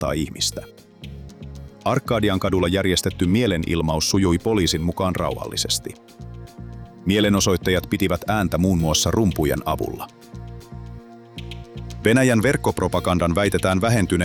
500 ihmistä. Arkadian kadulla järjestetty mielenilmaus sujui poliisin mukaan rauhallisesti. Mielenosoittajat pitivät ääntä muun muassa rumpujen avulla. Venäjän verkkopropagandan väitetään vähentyneen